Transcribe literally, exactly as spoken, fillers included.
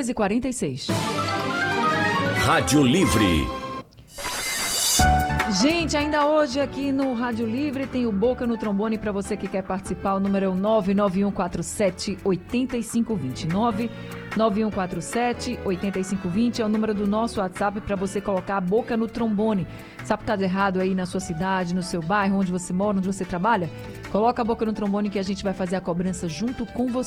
duas e quarenta e seis. Rádio Livre. Gente, ainda hoje aqui no Rádio Livre tem o Boca no Trombone para você que quer participar. O número é o nove nove um quatro sete, oito cinco dois zero. nove nove um quatro sete, oito cinco dois zero é o número do nosso WhatsApp para você colocar a boca no trombone. Sabe o que está de errado aí na sua cidade, no seu bairro, onde você mora, onde você trabalha? Coloca a boca no trombone que a gente vai fazer a cobrança junto com você.